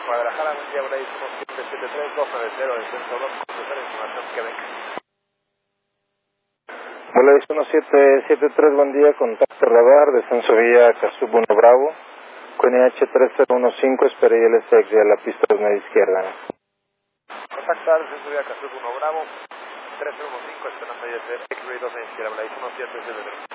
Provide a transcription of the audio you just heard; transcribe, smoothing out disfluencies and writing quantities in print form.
Guadalajara, buen día, Bryce 773-290, descenso 2, completar información que venga. Bryce 1773, buen día, contacto radar, descenso vía Casub 1 Bravo, con IH 3015, espera ILSX de la pista de media izquierda. Contactar, descenso vía Casub 1 Bravo, 3015, esperando ILSX, X-Ray 2 media izquierda, Bryce 1773.